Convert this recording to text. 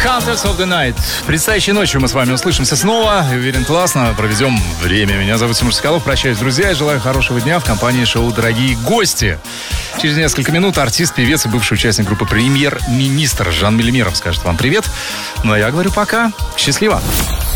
Concerts of the Night. Предстоящей ночью мы с вами услышимся снова. И уверен, классно проведем время. Меня зовут Тимур Соколов. Прощаюсь, друзья. И желаю хорошего дня в компании шоу «Дорогие гости». Через несколько минут артист, певец и бывший участник группы «Премьер-министр» Жан Мелимеров скажет вам привет. Ну а я говорю пока. Счастливо.